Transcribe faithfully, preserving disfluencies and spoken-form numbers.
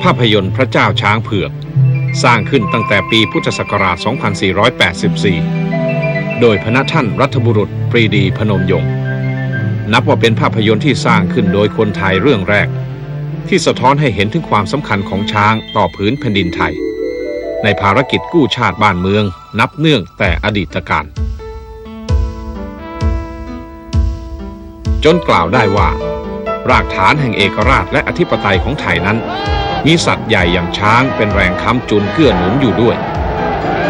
าพยนตร์พระเจ้าช้างเผือกสร้างขึ้นตั้งแต่ปีพุทธศักราช สองพันสี่ร้อยแปดสิบสี่ โดยพระท่านรัฐบุรุษปรีดีพนมยงค์นับว่าเป็นภาพยนตร์ที่สร้างขึ้นโดยคนไทยเรื่องแรกที่สะท้อนให้เห็นถึงความสำคัญของช้างต่อผืนแผ่นดินไทยในภารกิจกู้ชาติบ้านเมืองนับเนื่องแต่อดีตการจนกล่าวได้ว่ารากฐานแห่งเอกราชและอธิปไตยของไทยนั้นมีสัตว์ใหญ่อย่างช้างเป็นแรงค้ำจุนเกื้อหนุนอยู่ด้วย